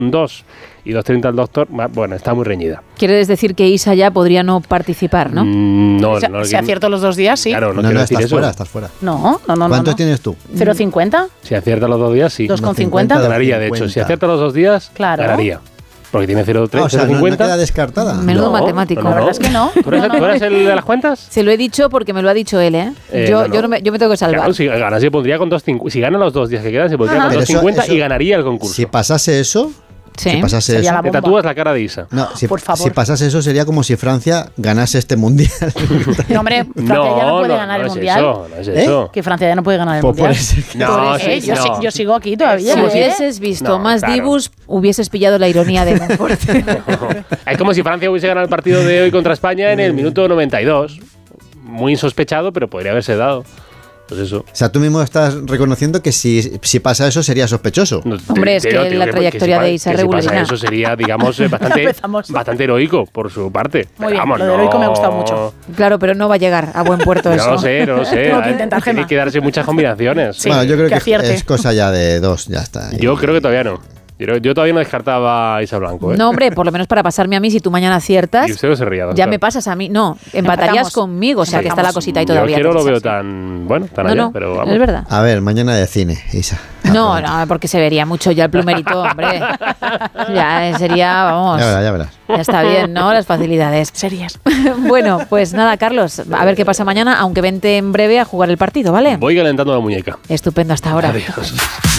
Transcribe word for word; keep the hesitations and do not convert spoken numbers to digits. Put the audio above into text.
dos y dos treinta el doctor, bueno, está muy reñida. ¿Quieres decir que Isa ya podría no participar, no? Mm, no, O sea, no, si acierto los dos días, sí. Claro, no, No, quiero no, decir estás eso. fuera, estás fuera. No, no, no. ¿Cuántos no. tienes tú? ¿cero coma cincuenta? Si acierta los dos días, sí. ¿dos coma cincuenta? cincuenta. Ganaría, de hecho. Si acierta los dos días, Claro. ganaría. Porque tiene cero coma tres, Ah, o sea, cero coma no, no cincuenta. queda descartada. Menudo No, matemático. no, La verdad es que no. ¿Tú eres, No, no. tú eres el de las cuentas? Se lo he dicho porque me lo ha dicho él, ¿eh? Eh, yo, no, no. Yo, no me, yo me tengo que salvar. Claro, si gana, se pondría con dos cincuenta. Si gana los dos días que quedan, se pondría Ajá. con Pero dos eso- cincuenta eso- y ganaría el concurso. Si pasase eso, Sí. si pasase Sería eso, la Te bomba. tatúas la cara de Isa. no, si, Por favor. si pasase eso sería como si Francia ganase este mundial. No, hombre, Francia ya no puede ganar no el es mundial. eso, no es ¿Eh? eso. Que Francia ya no puede ganar el Pues por mundial. eso que- No, Eh, sí, yo, no. sí- yo sigo aquí todavía. Si ¿eh? hubieses visto No, más claro. Dibus, hubieses pillado la ironía de Monforte. Es como si Francia hubiese ganado el partido de hoy contra España en el minuto noventa y dos. Muy insospechado, pero podría haberse dado. Pues eso. O sea, tú mismo estás reconociendo que si, si pasa eso sería sospechoso. No, Hombre, es te- que te digo la que- trayectoria que si de pa- Isa que si pasa regularina. eso sería, digamos, eh, bastante, Empezamos. bastante heroico por su parte. Muy Pero bien, vamos, lo de heroico me ha gustado mucho. Claro, pero no va a llegar a buen puerto No eso. lo sé, no lo sé. Tengo que Hay- intentar, Tiene Gemma. que darse muchas combinaciones. Sí, bueno, yo creo que que, acierte. es cosa ya de dos, ya está. Yo creo que todavía no. Yo, yo todavía no descartaba a Isa Blanco. ¿eh? No, hombre, por lo menos para pasarme a mí, si tú mañana Y aciertas, usted no se ría. ya doctor. me pasas a mí. No, empatarías Empatamos. conmigo, o sea que está la Empatamos. cosita ahí Yo todavía. es que no lo Teresa, veo sí. tan bueno, tan No, allá, no, pero vamos. es verdad. A ver, mañana de cine, Isa. No, no, porque se vería mucho ya el plumerito, hombre. Ya eh, sería, vamos, Ya verás, ya verás. ya está bien, ¿no? Las facilidades. Series. Bueno, pues nada, Carlos, a ver qué pasa mañana, aunque vente en breve a jugar el partido, ¿vale? Voy calentando la muñeca. Estupendo hasta ahora. Adiós.